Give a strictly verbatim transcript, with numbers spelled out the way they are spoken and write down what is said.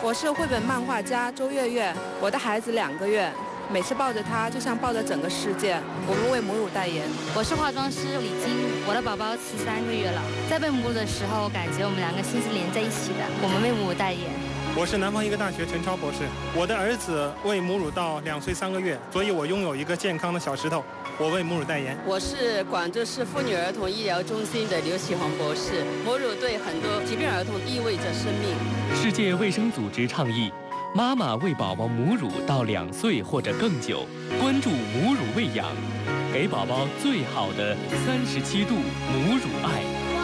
我是绘本漫画家周月月，我的孩子两个月，每次抱着他就像抱着整个世界。我们为母乳代言。 我是化妆师李晶，我的宝宝十三个月了，在喂母乳的时候，感觉我们两个心是连在一起的。我们为母乳代言。 我是南方医科大学陈超博士，我的儿子喂母乳到两岁三个月，所以我拥有一个健康的小石头。我为母乳代言。 我是广州市妇女儿童医疗中心的刘启煌博士。母乳对很多疾病儿童意味着生命。 世界卫生组织倡议，妈妈喂宝宝母乳到两岁或者更久，关注母乳喂养，给宝宝最好的三十七度母乳爱。